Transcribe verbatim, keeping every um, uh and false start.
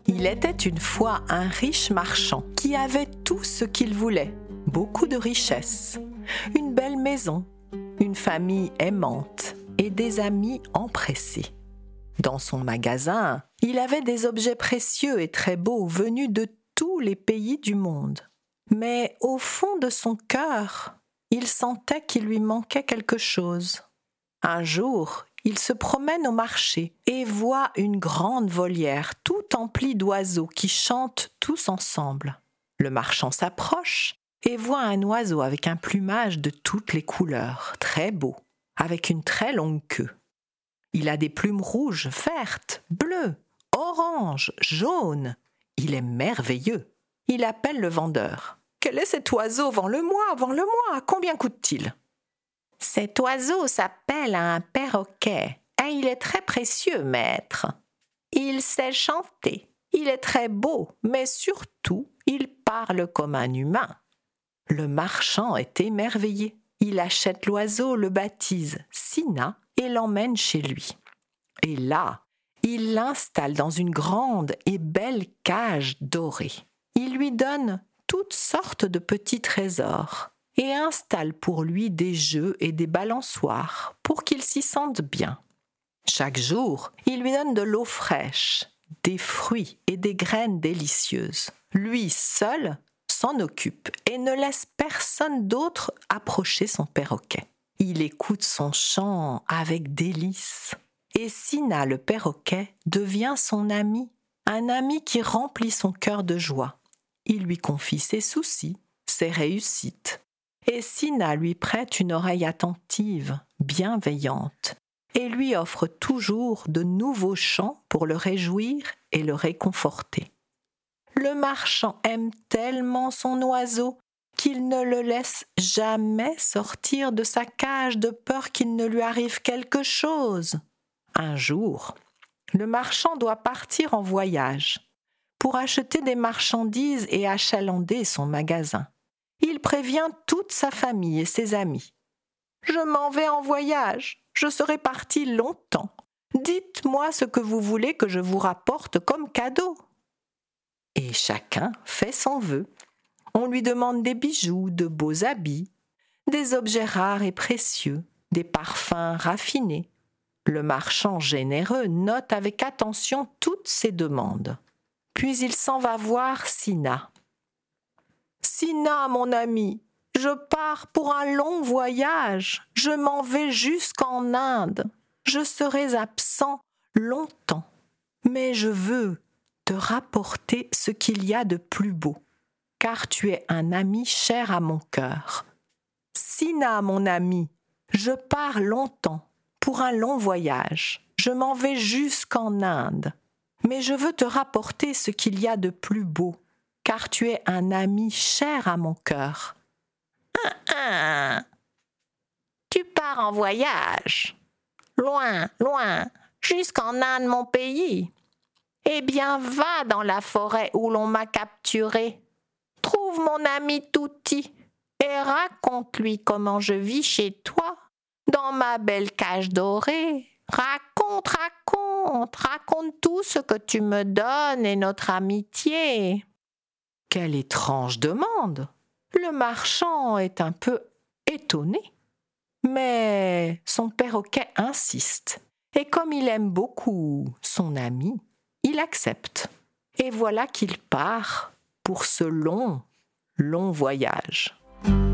Il était une fois un riche marchand qui avait tout ce qu'il voulait, beaucoup de richesses, une belle maison, une famille aimante et des amis empressés. Dans son magasin, il avait des objets précieux et très beaux venus de tous les pays du monde. Mais au fond de son cœur, il sentait qu'il lui manquait quelque chose. Un jour, il se promène au marché et voit une grande volière tout emplie d'oiseaux qui chantent tous ensemble. Le marchand s'approche et voit un oiseau avec un plumage de toutes les couleurs, très beau, avec une très longue queue. Il a des plumes rouges, vertes, bleues, oranges, jaunes. Il est merveilleux. Il appelle le vendeur. « Quel est cet oiseau ? Vends-le-moi, vends-le-moi. Combien coûte-t-il » ? « Cet oiseau s'appelle un perroquet et il est très précieux, maître. Il sait chanter. Il est très beau, mais surtout, il parle comme un humain. » Le marchand est émerveillé. Il achète l'oiseau, le baptise Sina et l'emmène chez lui. Et là, il l'installe dans une grande et belle cage dorée. Il lui donne toutes sortes de petits trésors et installe pour lui des jeux et des balançoires pour qu'il s'y sente bien. Chaque jour, il lui donne de l'eau fraîche, des fruits et des graines délicieuses. Lui seul s'en occupe et ne laisse personne d'autre approcher son perroquet. Il écoute son chant avec délice. Et Sina, le perroquet, devient son ami, un ami qui remplit son cœur de joie. Il lui confie ses soucis, ses réussites. Et Sina lui prête une oreille attentive, bienveillante, et lui offre toujours de nouveaux chants pour le réjouir et le réconforter. Le marchand aime tellement son oiseau qu'il ne le laisse jamais sortir de sa cage de peur qu'il ne lui arrive quelque chose. Un jour, le marchand doit partir en voyage pour acheter des marchandises et achalander son magasin. Il prévient toute sa famille et ses amis. « Je m'en vais en voyage, je serai parti longtemps. Dites-moi ce que vous voulez que je vous rapporte comme cadeau. » Et chacun fait son vœu. On lui demande des bijoux, de beaux habits, des objets rares et précieux, des parfums raffinés. Le marchand généreux note avec attention toutes ces demandes. Puis il s'en va voir Sina. « Sina, mon ami, je pars pour un long voyage. Je m'en vais jusqu'en Inde. Je serai absent longtemps, mais je veux te rapporter ce qu'il y a de plus beau, car tu es un ami cher à mon cœur. Sina, mon ami, je pars longtemps pour un long voyage. Je m'en vais jusqu'en Inde, mais je veux te rapporter ce qu'il y a de plus beau, car tu es un ami cher à mon cœur. »« Hein, hein, tu pars en voyage, loin, loin, jusqu'en Inde, mon pays. Eh bien, va dans la forêt où l'on m'a capturé. Trouve mon ami Touti et raconte-lui comment je vis chez toi, dans ma belle cage dorée. Raconte, raconte, raconte tout ce que tu me donnes et notre amitié. » Quelle étrange demande! Le marchand est un peu étonné. Mais son perroquet insiste. Et comme il aime beaucoup son ami, il accepte. Et voilà qu'il part pour ce long, long voyage.